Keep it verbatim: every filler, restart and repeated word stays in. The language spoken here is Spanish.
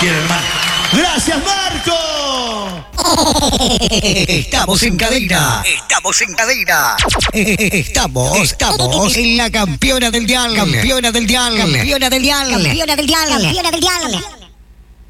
quiere, hermano. ¡Gracias, Marco! Estamos en cadena. Estamos en cadena. Estamos, estamos en la campeona del dial. Campeona del dial. Campeona del dial. Campeona del dial. Campeona del dial.